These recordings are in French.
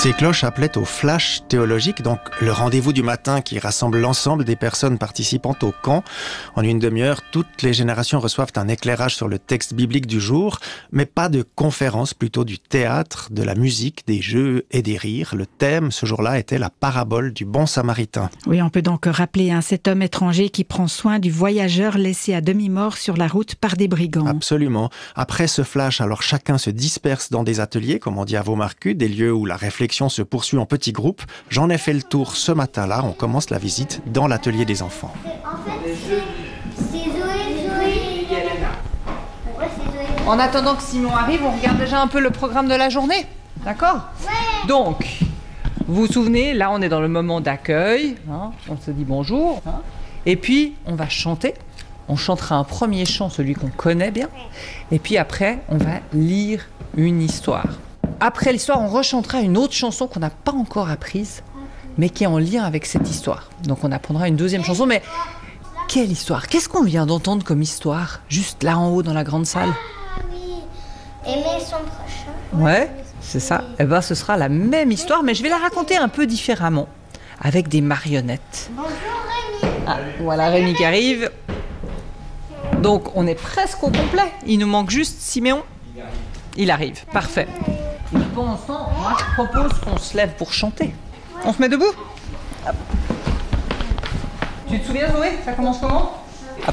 Ces cloches appelaient au flash théologique, donc le rendez-vous du matin qui rassemble l'ensemble des personnes participantes au camp. En une demi-heure, toutes les générations reçoivent un éclairage sur le texte biblique du jour, mais pas de conférence, plutôt du théâtre, de la musique, des jeux et des rires. Le thème, ce jour-là, était la parabole du bon samaritain. Oui, on peut donc rappeler cet homme étranger qui prend soin du voyageur laissé à demi-mort sur la route par des brigands. Absolument. Après ce flash, alors chacun se disperse dans des ateliers, comme on dit à Vaumarcus, des lieux où la réflexion se poursuit en petits groupes. J'en ai fait le tour ce matin-là. On commence la visite dans l'atelier des enfants. En attendant que Simon arrive, on regarde déjà un peu le programme de la journée. D'accord ? Ouais. Donc, vous vous souvenez, là on est dans le moment d'accueil. On se dit bonjour. Et puis, on va chanter. On chantera un premier chant, celui qu'on connaît bien. Et puis après, on va lire une histoire. Après l'histoire, on rechantera une autre chanson qu'on n'a pas encore apprise, mais qui est en lien avec cette histoire. Donc on apprendra une deuxième chanson, mais quelle histoire ? Qu'est-ce qu'on vient d'entendre comme histoire, juste là en haut dans la grande salle ? Ah oui, aimer son prochain. Ouais, c'est ça. Eh ben, ce sera la même histoire, mais je vais la raconter un peu différemment, avec des marionnettes. Bonjour Rémi. Ah, voilà Rémi qui arrive. Donc on est presque au complet. Il nous manque juste Siméon. Il arrive, parfait. Et pendant ce temps, moi je propose qu'on se lève pour chanter. On se met debout ? Hop. Tu te souviens Zoé ? Ça commence comment ? Attention !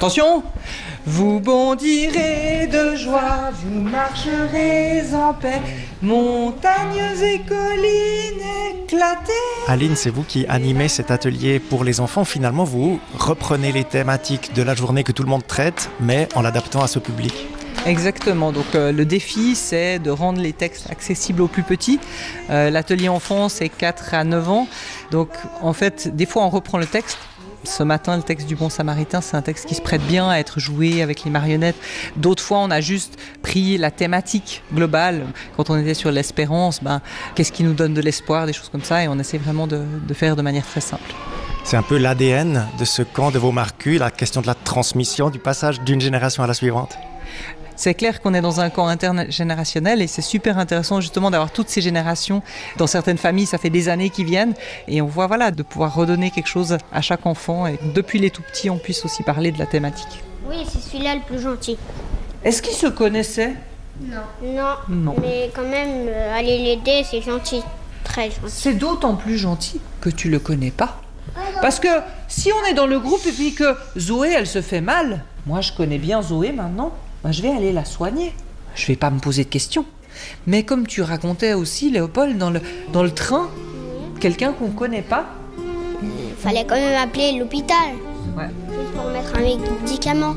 Vous bondirez de joie, vous marcherez en paix, montagnes et collines éclatées. Aline, c'est vous qui animez cet atelier pour les enfants. Finalement, vous reprenez les thématiques de la journée que tout le monde traite, mais en l'adaptant à ce public. Exactement, donc le défi c'est de rendre les textes accessibles aux plus petits. L'atelier enfant c'est 4 à 9 ans, donc en fait des fois on reprend le texte. Ce matin, le texte du bon samaritain, c'est un texte qui se prête bien à être joué avec les marionnettes. D'autres fois, on a juste pris la thématique globale. Quand on était sur l'espérance, qu'est-ce qui nous donne de l'espoir, des choses comme ça, et on essaie vraiment de faire de manière très simple. C'est un peu l'ADN de ce camp de Vaumarcus, la question de la transmission, du passage d'une génération à la suivante. C'est clair qu'on est dans un camp intergénérationnel et c'est super intéressant justement d'avoir toutes ces générations. Dans certaines familles, ça fait des années qu'ils viennent et on voit de pouvoir redonner quelque chose à chaque enfant et depuis les tout petits, on puisse aussi parler de la thématique. Oui, c'est celui-là le plus gentil. Est-ce qu'ils se connaissaient ? Non. Mais quand même, aller l'aider, c'est gentil. Très gentil. C'est d'autant plus gentil que tu le connais pas. Parce que si on est dans le groupe et puis que Zoé, elle se fait mal, moi je connais bien Zoé maintenant, je vais aller la soigner. Je vais pas me poser de questions. Mais comme tu racontais aussi, Léopold, dans le train, quelqu'un qu'on connaît pas. Fallait quand même appeler l'hôpital. Ouais. Juste pour mettre un médicament.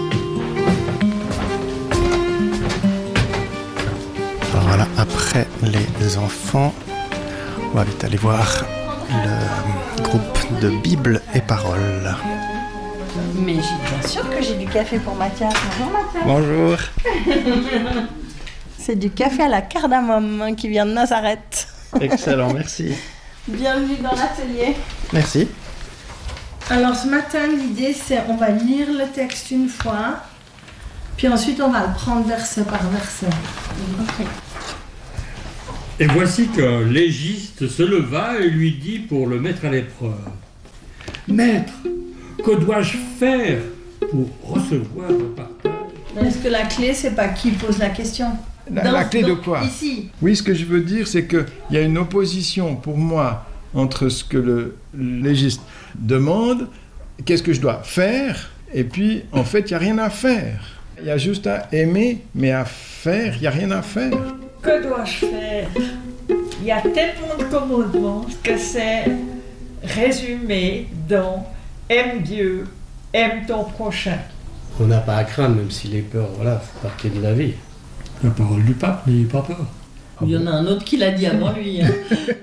Alors voilà, après les enfants, on va vite aller voir le groupe de Bible et Paroles. Mais bien sûr que j'ai du café pour Mathias. Bonjour. Bonjour Mathias. Bonjour. C'est du café à la cardamome qui vient de Nazareth. Excellent, merci. Bienvenue dans l'atelier. Merci. Alors ce matin, l'idée c'est on va lire le texte une fois, puis ensuite on va le prendre verset par verset. Okay. Et voici qu'un légiste se leva et lui dit pour le mettre à l'épreuve. Maître, que dois-je faire pour recevoir le partage ? Est-ce que la clé, c'est pas qui pose la question ? La clé de quoi ? Ici. Oui, ce que je veux dire, c'est qu'il y a une opposition pour moi entre ce que le légiste demande, qu'est-ce que je dois faire, et puis en fait, il n'y a rien à faire. Il y a juste à aimer, mais à faire, il n'y a rien à faire. Que dois-je faire ? Il y a tellement de commandements que c'est résumé dans « aime Dieu, aime ton prochain ». On n'a pas à craindre, même si les peurs, c'est partie de la vie. La parole du pape, n'ayez pas peur. Il y en a un autre qui l'a dit avant lui. Hein.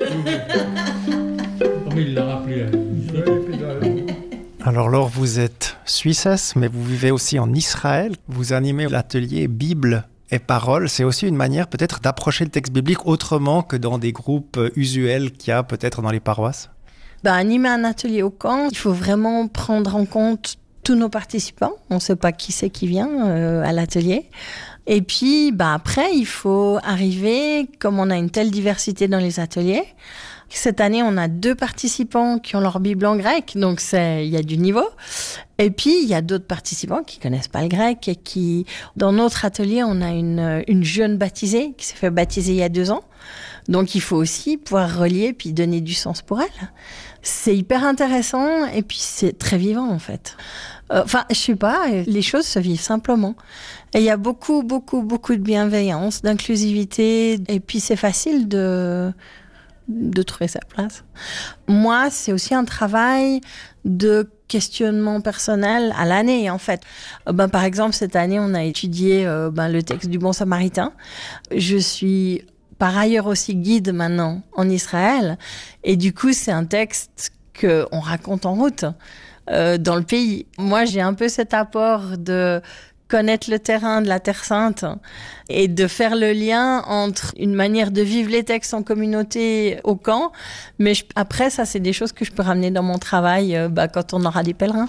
Comme il l'a rappelé. Alors Laure, vous êtes suissesse, mais vous vivez aussi en Israël. Vous animez l'atelier Bible et Paroles. C'est aussi une manière peut-être d'approcher le texte biblique autrement que dans des groupes usuels qu'il y a peut-être dans les paroisses. Animer un atelier au camp, il faut vraiment prendre en compte tous nos participants. On ne sait pas qui c'est qui vient à l'atelier. Et puis, après, il faut arriver, comme on a une telle diversité dans les ateliers. Cette année, on a 2 participants qui ont leur Bible en grec, donc il y a du niveau. Et puis, il y a d'autres participants qui connaissent pas le grec et qui, dans notre atelier, on a une jeune baptisée qui s'est fait baptiser il y a 2 ans. Donc, il faut aussi pouvoir relier puis donner du sens pour elle. C'est hyper intéressant et puis c'est très vivant, en fait. Je sais pas, les choses se vivent simplement. Et il y a beaucoup, beaucoup, beaucoup de bienveillance, d'inclusivité. Et puis, c'est facile de trouver sa place. Moi, c'est aussi un travail de questionnement personnel à l'année, en fait. Par exemple, cette année, on a étudié le texte du Bon Samaritain. Je suis par ailleurs aussi guide maintenant en Israël. Et du coup, c'est un texte qu'on raconte en route dans le pays. Moi, j'ai un peu cet apport de connaître le terrain de la Terre Sainte et de faire le lien entre une manière de vivre les textes en communauté au camp. Mais après, ça, c'est des choses que je peux ramener dans mon travail quand on aura des pèlerins.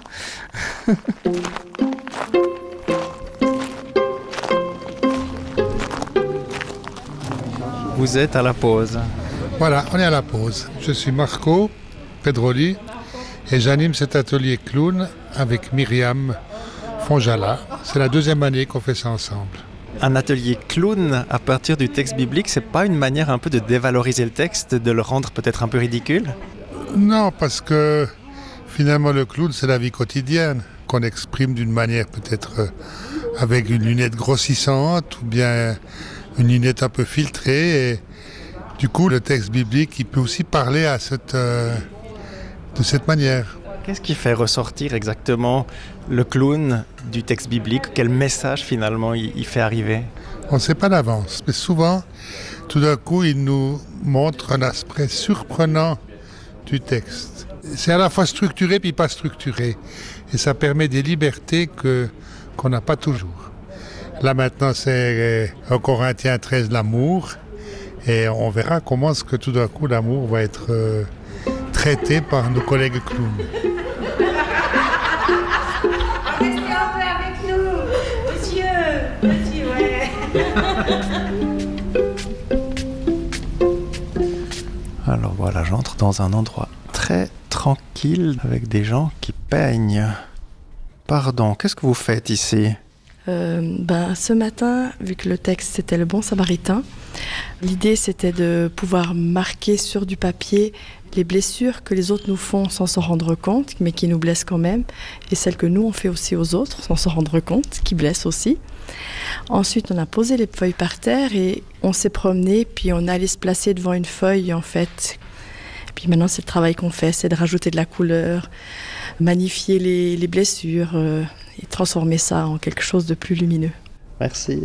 Vous êtes à la pause. Voilà, on est à la pause. Je suis Marco Pedroli et j'anime cet atelier clown avec Myriam Fonjala. C'est la 2e année qu'on fait ça ensemble. Un atelier clown à partir du texte biblique, c'est pas une manière un peu de dévaloriser le texte, de le rendre peut-être un peu ridicule ? Non, parce que finalement le clown, c'est la vie quotidienne qu'on exprime d'une manière peut-être avec une lunette grossissante ou bien une lunette un peu filtrée. Et du coup, le texte biblique, il peut aussi parler de cette manière. Qu'est-ce qui fait ressortir exactement le clown du texte biblique ? Quel message finalement il fait arriver ? On ne sait pas d'avance, mais souvent, tout d'un coup, il nous montre un aspect surprenant du texte. C'est à la fois structuré puis pas structuré. Et ça permet des libertés qu'on n'a pas toujours. Là maintenant, c'est 1 Corinthiens 13, l'amour. Et on verra comment est-ce que tout d'un coup, l'amour va être traité par nos collègues clowns. Restez un peu avec nous, monsieur, ouais. Alors voilà, j'entre dans un endroit très tranquille avec des gens qui peignent. Pardon, qu'est-ce que vous faites ici ? Ce matin, vu que le texte c'était le Bon Samaritain, l'idée c'était de pouvoir marquer sur du papier les blessures que les autres nous font sans s'en rendre compte, mais qui nous blessent quand même, et celles que nous on fait aussi aux autres sans s'en rendre compte, qui blessent aussi. Ensuite, on a posé les feuilles par terre et on s'est promené, puis on allait se placer devant une feuille en fait. Puis maintenant, c'est le travail qu'on fait, c'est de rajouter de la couleur, magnifier les blessures et transformer ça en quelque chose de plus lumineux. Merci.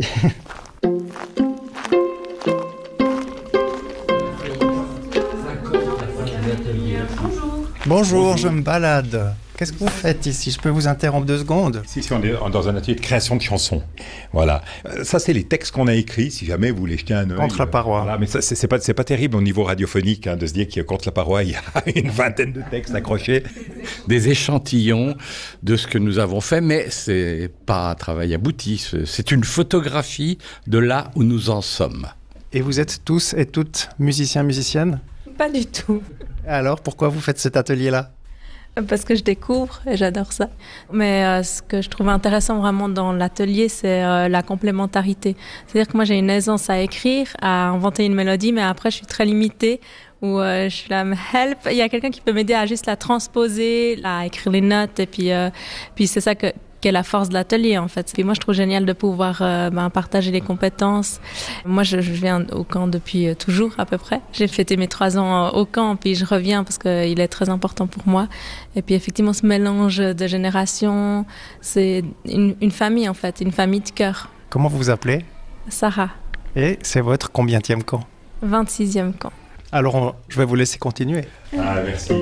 Bonjour, je me balade. Qu'est-ce que vous faites ici ? Je peux vous interrompre 2 secondes ? Si, on est dans un atelier de création de chansons. Voilà. Ça, c'est les textes qu'on a écrits, si jamais vous voulez jeter un œil. Contre la paroi. Voilà, mais ça, c'est pas terrible au niveau radiophonique de se dire qu'il y a contre la paroi, il y a une 20aine de textes accrochés. Des échantillons de ce que nous avons fait, mais c'est pas un travail abouti. C'est une photographie de là où nous en sommes. Et vous êtes tous et toutes musiciens, musiciennes ? Pas du tout. Alors, pourquoi vous faites cet atelier-là ? Parce que je découvre et j'adore ça. Mais ce que je trouve intéressant vraiment dans l'atelier, c'est la complémentarité. C'est-à-dire que moi, j'ai une aisance à écrire, à inventer une mélodie, mais après, je suis très limitée. Où je suis là, help. Il y a quelqu'un qui peut m'aider à juste la transposer, à écrire les notes. Et puis c'est ça qu'est la force de l'atelier, en fait. Puis moi, je trouve génial de pouvoir partager les compétences. Moi, je viens au camp depuis toujours, à peu près. J'ai fêté mes 3 ans au camp, puis je reviens parce qu'il est très important pour moi. Et puis, effectivement, ce mélange de générations, c'est une famille, en fait, une famille de cœur. Comment vous vous appelez ? Sarah. Et c'est votre combienième camp ? 26e camp. Alors, je vais vous laisser continuer. Ah, merci.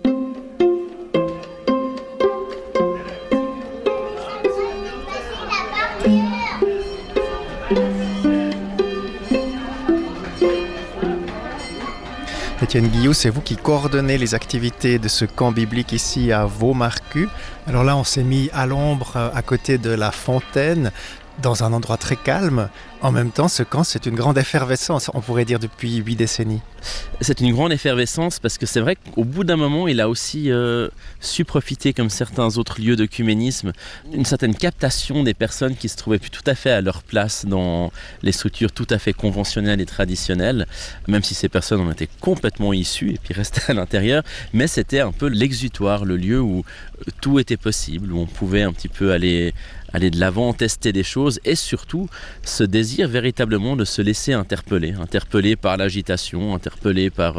Étienne Guillou, c'est vous qui coordonnez les activités de ce camp biblique ici à Vaux-Marcus. Alors là, on s'est mis à l'ombre à côté de la fontaine. dans un endroit très calme. En même temps, ce camp, c'est une grande effervescence, on pourrait dire, depuis 8 décennies. C'est une grande effervescence parce que c'est vrai qu'au bout d'un moment, il a aussi su profiter, comme certains autres lieux d'œcuménisme, une certaine captation des personnes qui se trouvaient plus tout à fait à leur place dans les structures tout à fait conventionnelles et traditionnelles, même si ces personnes en étaient complètement issues et puis restaient à l'intérieur, mais c'était un peu l'exutoire, le lieu où tout était possible, où on pouvait un petit peu aller de l'avant, tester des choses et surtout ce désir véritablement de se laisser interpeller par l'agitation, interpeller par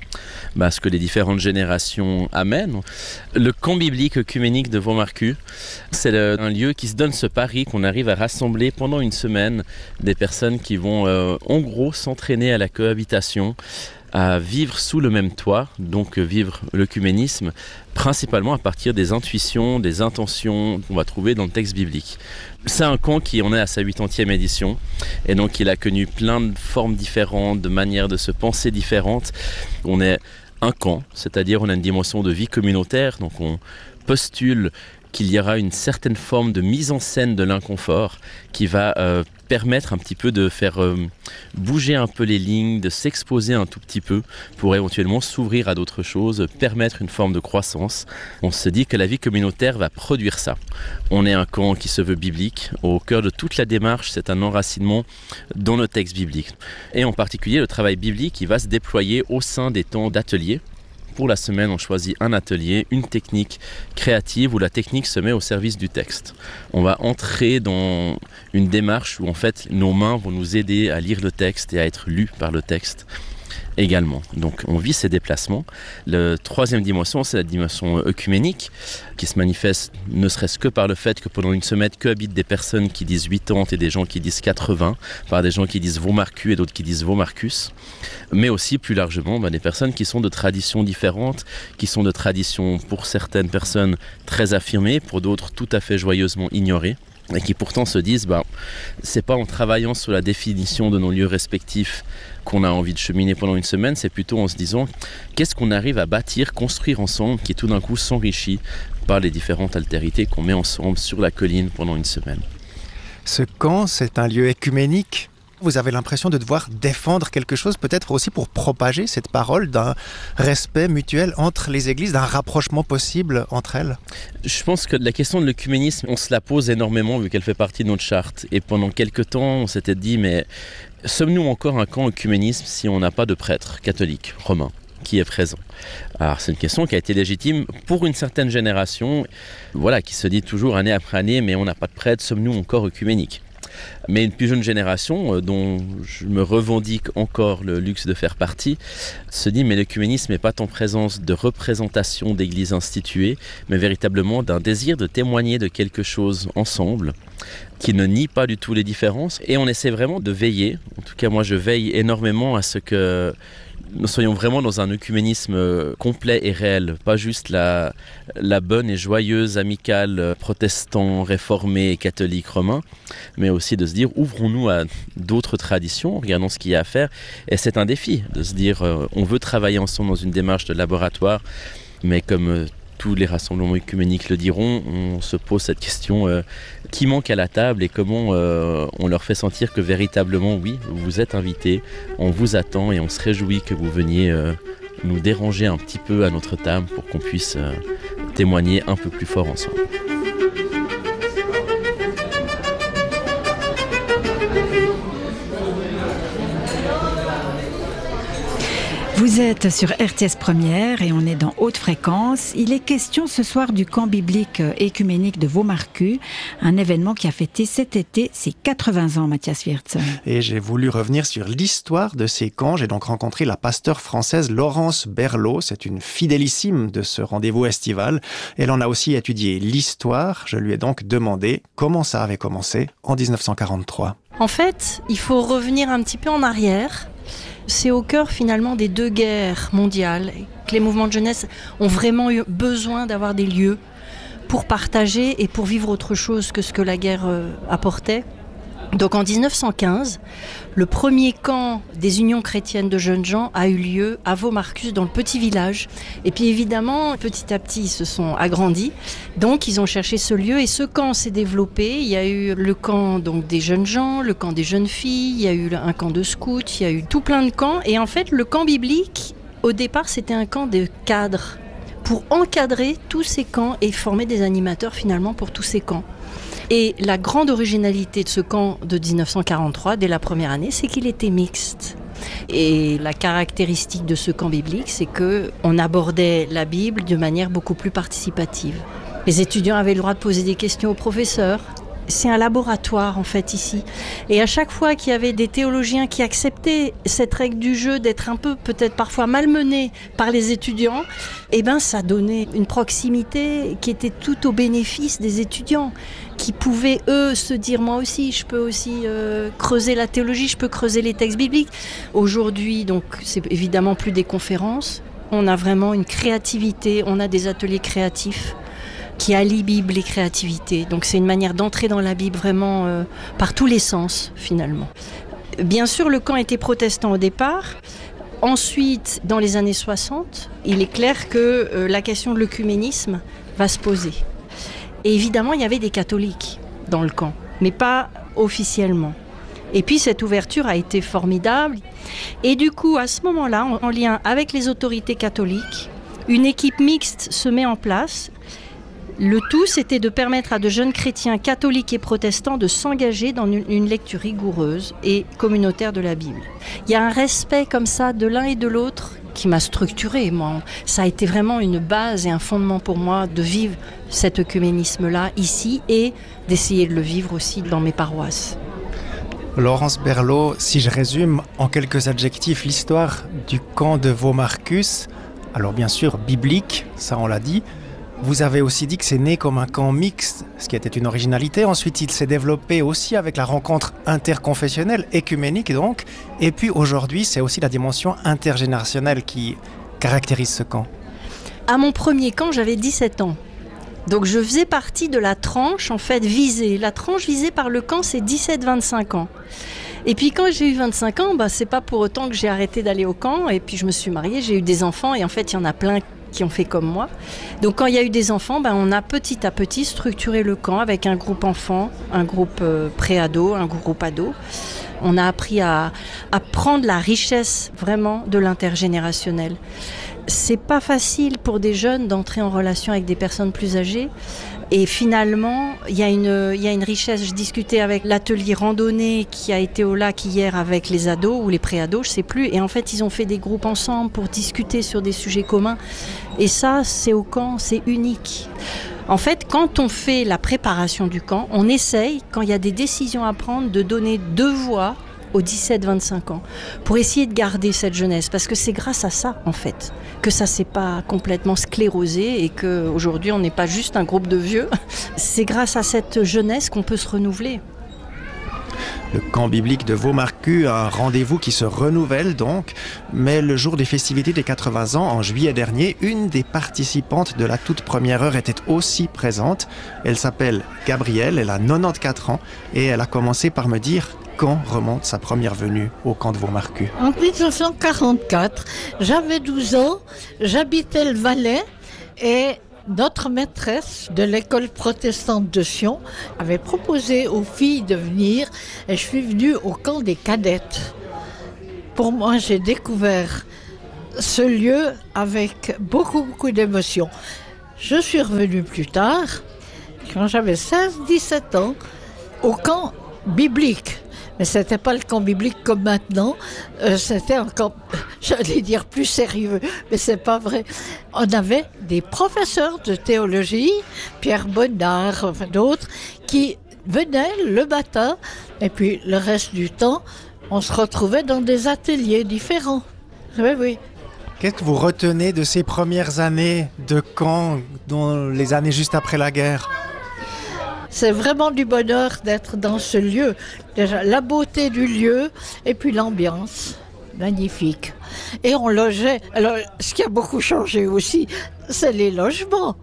ce que les différentes générations amènent. Le camp biblique œcuménique de Vaumarcus, c'est un lieu qui se donne ce pari qu'on arrive à rassembler pendant une semaine des personnes qui vont en gros s'entraîner à la cohabitation, à vivre sous le même toit, donc vivre l'œcuménisme, principalement à partir des intuitions, des intentions qu'on va trouver dans le texte biblique. C'est un camp qui en est à sa 80e édition, et donc il a connu plein de formes différentes, de manières de se penser différentes. On est un camp, c'est-à-dire on a une dimension de vie communautaire, donc on postule qu'il y aura une certaine forme de mise en scène de l'inconfort qui va permettre un petit peu de faire bouger un peu les lignes, de s'exposer un tout petit peu pour éventuellement s'ouvrir à d'autres choses, permettre une forme de croissance. On se dit que la vie communautaire va produire ça. On est un camp qui se veut biblique. Au cœur de toute la démarche, c'est un enracinement dans le texte biblique. Et en particulier, le travail biblique qui va se déployer au sein des temps d'ateliers. Pour la semaine, on choisit un atelier, une technique créative où la technique se met au service du texte. On va entrer dans une démarche où en fait nos mains vont nous aider à lire le texte et à être lus par le texte également. Donc on vit ces déplacements. La troisième dimension, c'est la dimension œcuménique qui se manifeste ne serait-ce que par le fait que pendant une semaine cohabitent des personnes qui disent 80 et des gens qui disent 80, par des gens qui disent Vaumarcus et d'autres qui disent Vaumarcus, mais aussi plus largement des personnes qui sont de traditions différentes, qui sont de traditions pour certaines personnes très affirmées, pour d'autres tout à fait joyeusement ignorées, et qui pourtant se disent c'est pas en travaillant sur la définition de nos lieux respectifs qu'on a envie de cheminer pendant une semaine, c'est plutôt en se disant qu'est-ce qu'on arrive à bâtir, construire ensemble, qui tout d'un coup s'enrichit par les différentes altérités qu'on met ensemble sur la colline pendant une semaine. Ce camp, c'est un lieu œcuménique. Vous avez l'impression de devoir défendre quelque chose, peut-être aussi pour propager cette parole d'un respect mutuel entre les églises, d'un rapprochement possible entre elles. Je pense que la question de l'œcuménisme, on se la pose énormément vu qu'elle fait partie de notre charte. Et pendant quelques temps, on s'était dit, mais sommes-nous encore un camp œcuménisme si on n'a pas de prêtre catholique romain qui est présent? Alors c'est une question qui a été légitime pour une certaine génération, qui se dit toujours année après année, mais on n'a pas de prêtre, sommes-nous encore œcuméniques? Mais une plus jeune génération, dont je me revendique encore le luxe de faire partie, se dit mais l'œcuménisme n'est pas en présence de représentation d'églises instituées, mais véritablement d'un désir de témoigner de quelque chose ensemble, qui ne nie pas du tout les différences. Et on essaie vraiment de veiller, en tout cas moi je veille énormément à ce que nous soyons vraiment dans un œcuménisme complet et réel, pas juste la bonne et joyeuse amicale protestant, réformé et catholique romain, mais aussi de se dire ouvrons-nous à d'autres traditions, regardons ce qu'il y a à faire. Et c'est un défi de se dire on veut travailler ensemble dans une démarche de laboratoire, mais comme tous les rassemblements œcuméniques le diront, on se pose cette question qui manque à la table et comment on leur fait sentir que véritablement, oui, vous êtes invités, on vous attend et on se réjouit que vous veniez nous déranger un petit peu à notre table pour qu'on puisse témoigner un peu plus fort ensemble. Vous êtes sur RTS Première et on est dans Haute Fréquence. Il est question ce soir du camp biblique œcuménique de Vaumarcus, un événement qui a fêté cet été ses 80 ans, Mathias Wirtz. Et j'ai voulu revenir sur l'histoire de ces camps. J'ai donc rencontré la pasteure française Laurence Berlot. C'est une fidélissime de ce rendez-vous estival. Elle en a aussi étudié l'histoire. Je lui ai donc demandé comment ça avait commencé en 1943. En fait, il faut revenir un petit peu en arrière. C'est au cœur finalement des deux guerres mondiales que les mouvements de jeunesse ont vraiment eu besoin d'avoir des lieux pour partager et pour vivre autre chose que ce que la guerre apportait. Donc en 1915, le premier camp des unions chrétiennes de jeunes gens a eu lieu à Vaux-Marcus, dans le petit village. Et puis évidemment, petit à petit, ils se sont agrandis. Donc ils ont cherché ce lieu et ce camp s'est développé. Il y a eu le camp donc, des jeunes gens, le camp des jeunes filles, il y a eu un camp de scouts, il y a eu tout plein de camps. Et en fait, le camp biblique, au départ, c'était un camp de cadres pour encadrer tous ces camps et former des animateurs finalement pour tous ces camps. Et la grande originalité de ce camp de 1943, dès la première année, c'est qu'il était mixte. Et la caractéristique de ce camp biblique, c'est qu'on abordait la Bible de manière beaucoup plus participative. Les étudiants avaient le droit de poser des questions aux professeurs. C'est un laboratoire en fait ici. Et à chaque fois qu'il y avait des théologiens qui acceptaient cette règle du jeu d'être un peu peut-être parfois malmenés par les étudiants, eh ben ça donnait une proximité qui était tout au bénéfice des étudiants, qui pouvaient eux se dire moi aussi je peux aussi creuser la théologie, je peux creuser les textes bibliques. Aujourd'hui donc c'est évidemment plus des conférences, on a vraiment une créativité, on a des ateliers créatifs qui allie Bible et créativité. Donc c'est une manière d'entrer dans la Bible vraiment par tous les sens finalement. Bien sûr, le camp était protestant au départ. Ensuite, dans les années 60, il est clair que la question de l'œcuménisme va se poser. Et évidemment, il y avait des catholiques dans le camp, mais pas officiellement. Et puis cette ouverture a été formidable. Et du coup, à ce moment-là, en lien avec les autorités catholiques, une équipe mixte se met en place. Le tout, c'était de permettre à de jeunes chrétiens catholiques et protestants de s'engager dans une lecture rigoureuse et communautaire de la Bible. Il y a un respect comme ça de l'un et de l'autre qui m'a structurée. Moi, ça a été vraiment une base et un fondement pour moi de vivre cet œcuménisme-là ici et d'essayer de le vivre aussi dans mes paroisses. Laurence Berlot, si je résume en quelques adjectifs l'histoire du camp de Vaux-Marcus, alors bien sûr biblique, ça on l'a dit. Vous avez aussi dit que c'est né comme un camp mixte, ce qui était une originalité. Ensuite, il s'est développé aussi avec la rencontre interconfessionnelle, écuménique donc. Et puis aujourd'hui, c'est aussi la dimension intergénérationnelle qui caractérise ce camp. À mon premier camp, j'avais 17 ans. Donc je faisais partie de la tranche en fait visée. La tranche visée par le camp, c'est 17-25 ans. Et puis quand j'ai eu 25 ans, c'est pas pour autant que j'ai arrêté d'aller au camp. Et puis je me suis mariée, j'ai eu des enfants et en fait, il y en a plein qui ont fait comme moi. Donc quand il y a eu des enfants, on a petit à petit structuré le camp avec un groupe enfant, un groupe pré-ado, un groupe ado. On a appris à prendre la richesse vraiment de l'intergénérationnel. C'est pas facile pour des jeunes d'entrer en relation avec des personnes plus âgées. Et finalement, il y a une richesse. Je discutais avec l'atelier randonnée qui a été au lac hier avec les ados ou les pré-ados, je sais plus. Et en fait, ils ont fait des groupes ensemble pour discuter sur des sujets communs. Et ça, c'est au camp, c'est unique. En fait, quand on fait la préparation du camp, on essaye, quand il y a des décisions à prendre, de donner 2 voix aux 17-25 ans, pour essayer de garder cette jeunesse, parce que c'est grâce à ça, en fait, que ça s'est pas complètement sclérosé et qu'aujourd'hui, on n'est pas juste un groupe de vieux. C'est grâce à cette jeunesse qu'on peut se renouveler. Le camp biblique de Vaux-Marcus, un rendez-vous qui se renouvelle donc, mais le jour des festivités des 80 ans, en juillet dernier, une des participantes de la toute première heure était aussi présente. Elle s'appelle Gabrielle, elle a 94 ans et elle a commencé par me dire quand remonte sa première venue au camp de Vaux-Marcus. En 1944, j'avais 12 ans, j'habitais le Valais et notre maîtresse de l'école protestante de Sion avait proposé aux filles de venir et je suis venue au camp des cadettes. Pour moi, j'ai découvert ce lieu avec beaucoup d'émotions. Je suis revenue plus tard, quand j'avais 16-17 ans, au camp biblique. Mais ce n'était pas le camp biblique comme maintenant, c'était un camp, j'allais dire, plus sérieux, mais c'est pas vrai. On avait des professeurs de théologie, Pierre Bonnard, enfin d'autres, qui venaient le matin, et puis le reste du temps, on se retrouvait dans des ateliers différents. Oui. Qu'est-ce que vous retenez de ces premières années de camp, dans les années juste après la guerre ? C'est vraiment du bonheur d'être dans ce lieu. Déjà, la beauté du lieu et puis l'ambiance. Magnifique. Et on logeait. Alors, ce qui a beaucoup changé aussi, c'est les logements.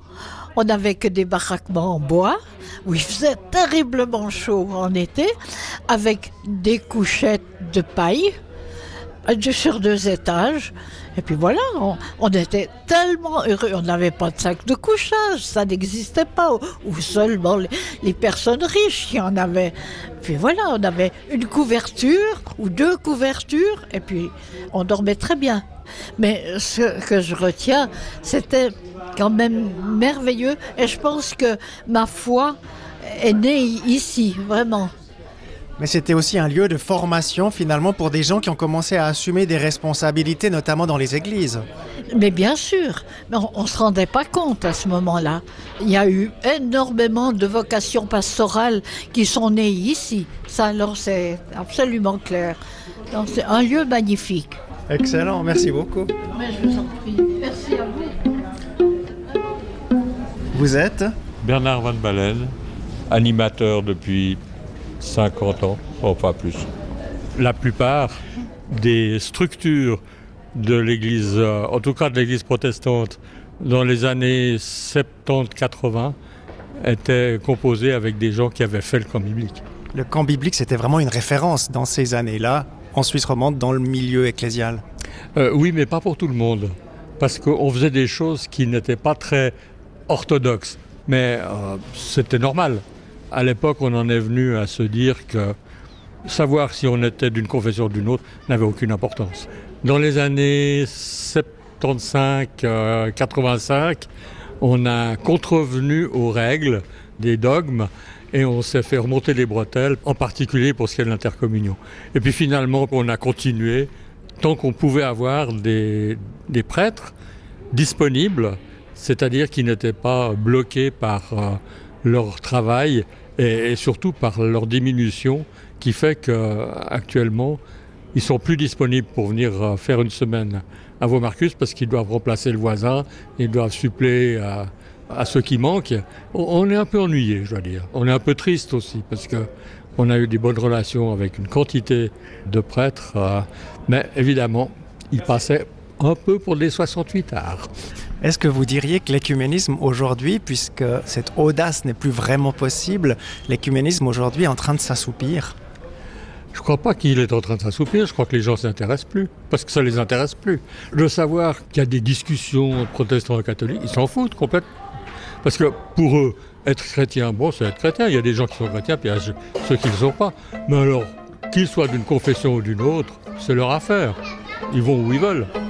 On n'avait que des baraquements en bois, où il faisait terriblement chaud en été, avec des couchettes de paille sur 2 étages. Et puis voilà, on était tellement heureux. On n'avait pas de sac de couchage, ça n'existait pas. Ou seulement les personnes riches qui en avaient. Puis voilà, on avait une couverture ou 2 couvertures, et puis on dormait très bien. Mais ce que je retiens, c'était quand même merveilleux. Et je pense que ma foi est née ici, vraiment. Mais c'était aussi un lieu de formation finalement pour des gens qui ont commencé à assumer des responsabilités, notamment dans les églises. Mais bien sûr, mais on ne se rendait pas compte à ce moment-là. Il y a eu énormément de vocations pastorales qui sont nées ici. Ça alors c'est absolument clair. Donc, c'est un lieu magnifique. Excellent, merci beaucoup. Mais je vous en prie, merci à vous. Vous êtes Bernard Van Balen, animateur depuis 50 ans, enfin plus. La plupart des structures de l'église, en tout cas de l'église protestante, dans les années 70-80, étaient composées avec des gens qui avaient fait le camp biblique. Le camp biblique, c'était vraiment une référence dans ces années-là, en Suisse romande, dans le milieu ecclésial. Oui, mais pas pour tout le monde. Parce qu'on faisait des choses qui n'étaient pas très orthodoxes. Mais c'était normal. À l'époque, on en est venu à se dire que savoir si on était d'une confession ou d'une autre n'avait aucune importance. Dans les années 75-85, on a contrevenu aux règles des dogmes et on s'est fait remonter les bretelles, en particulier pour ce qui est de l'intercommunion. Et puis finalement, on a continué tant qu'on pouvait avoir des prêtres disponibles, c'est-à-dire qui n'étaient pas bloqués par leur travail et surtout par leur diminution, qui fait qu'actuellement, ils ne sont plus disponibles pour venir faire une semaine à Vaumarcus parce qu'ils doivent remplacer le voisin, ils doivent suppléer à ceux qui manquent. On est un peu ennuyé, je dois dire. On est un peu triste aussi parce qu'on a eu des bonnes relations avec une quantité de prêtres, mais évidemment, ils passaient un peu pour des 68 arts. Est-ce que vous diriez que l'écuménisme aujourd'hui, puisque cette audace n'est plus vraiment possible, l'écuménisme aujourd'hui est en train de s'assoupir ? Je ne crois pas qu'il est en train de s'assoupir, je crois que les gens ne s'intéressent plus, parce que ça ne les intéresse plus. De savoir qu'il y a des discussions entre protestants et catholiques, ils s'en foutent complètement. Parce que pour eux, être chrétien, bon, c'est être chrétien. Il y a des gens qui sont chrétiens, puis il y a ceux qui ne le sont pas. Mais alors, qu'ils soient d'une confession ou d'une autre, c'est leur affaire. Ils vont où ils veulent.